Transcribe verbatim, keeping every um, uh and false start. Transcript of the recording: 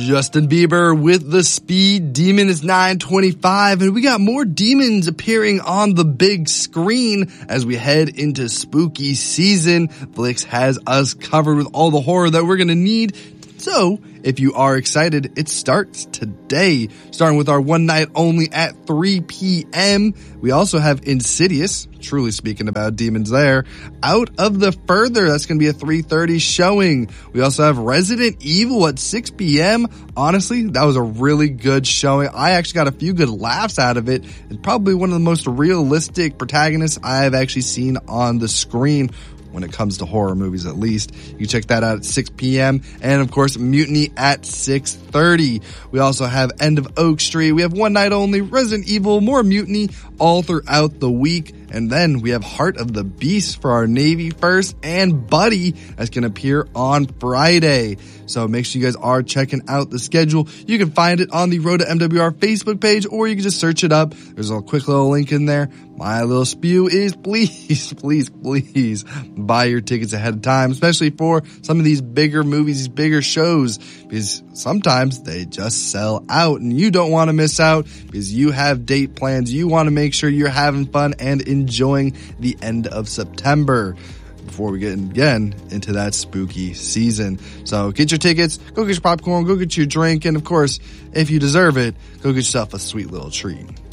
Justin Bieber with the Speed Demon is nine twenty-five, and we got more demons appearing on the big screen as we head into spooky season. Flix has us covered with all the horror that we're going to need. So, if you are excited, it starts today, starting with our one night only at three p.m. We also have Insidious, truly speaking about demons there, Out of the Further. That's going to be a three thirty showing. We also have Resident Evil at six p.m. Honestly, that was a really good showing. I actually got a few good laughs out of it. It's probably one of the most realistic protagonists I have actually seen on the screen. When it comes to horror movies, at least. You can check that out at six p.m. And, of course, Mutiny at six thirty. We also have End of Oak Street. We have One Night Only, Resident Evil, more Mutiny all throughout the week. And then we have Heart of the Beast for our Navy first, and Buddy that's going to appear on Friday. So make sure you guys are checking out the schedule. You can find it on the Road to M W R Facebook page, or you can just search it up. There's a quick little link in there. My little spew is please, please, please buy your tickets ahead of time, especially for some of these bigger movies, these bigger shows, because sometimes they just sell out and you don't want to miss out because you have date plans. You want to make sure you're having fun and enjoying the end of September before we get again into that spooky season. So get your tickets, go get your popcorn, go get your drink, and of course, if you deserve it, go get yourself a sweet little treat.